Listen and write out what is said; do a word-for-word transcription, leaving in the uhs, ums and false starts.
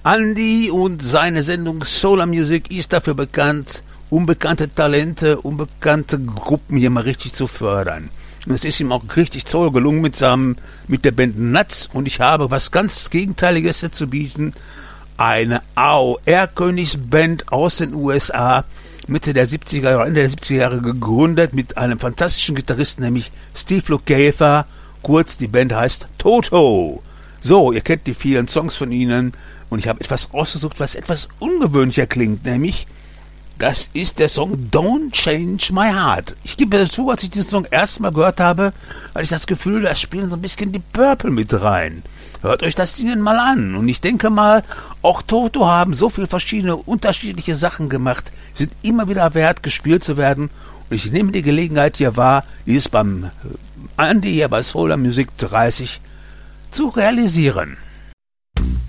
Andy und seine Sendung Solar Music ist dafür bekannt, unbekannte Talente, unbekannte Gruppen hier mal richtig zu fördern. Und es ist ihm auch richtig toll gelungen mit, seinem, mit der Band Nuts. Und ich habe was ganz Gegenteiliges dazu bieten. Eine A O R-Königsband aus den U S A, Mitte der siebziger Jahre, Ende der siebziger Jahre gegründet mit einem fantastischen Gitarristen, nämlich Steve Lukather. Kurz, die Band heißt Toto. So, ihr kennt die vielen Songs von ihnen. Und ich habe etwas ausgesucht, was etwas ungewöhnlicher klingt, nämlich, das ist der Song Don't Change My Heart. Ich gebe dazu, als ich diesen Song erstmal gehört habe, hatte ich das Gefühl, da spielen so ein bisschen die Purple mit rein. Hört euch das Ding mal an. Und ich denke mal, auch Toto haben so viele verschiedene, unterschiedliche Sachen gemacht, sind immer wieder wert, gespielt zu werden. Und ich nehme die Gelegenheit hier wahr, dieses beim Andy hier bei Solar Music dreißig zu realisieren.